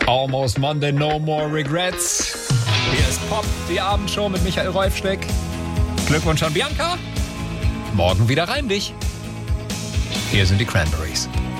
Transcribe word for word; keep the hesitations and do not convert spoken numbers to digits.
Almost Monday, no more regrets. Hier ist Pop, die Abendshow mit Michael Reufsteck. Glückwunsch an Bianca. Morgen wieder rein dich. Hier sind die Cranberries.